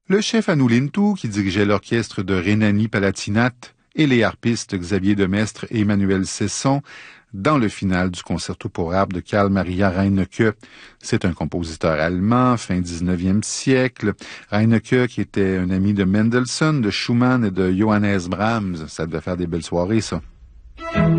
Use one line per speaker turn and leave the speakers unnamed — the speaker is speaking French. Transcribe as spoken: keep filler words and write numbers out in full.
Le chef Anulintu, qui dirigeait l'orchestre de Rhénanie-Palatinate, et les harpistes Xavier Demestre et Emmanuel Cesson dans le final du concerto pour harpe de Carl Maria Reinecke. C'est un compositeur allemand, fin dix-neuvième siècle. Reinecke, qui était un ami de Mendelssohn, de Schumann et de Johannes Brahms. Ça devait faire des belles soirées, ça.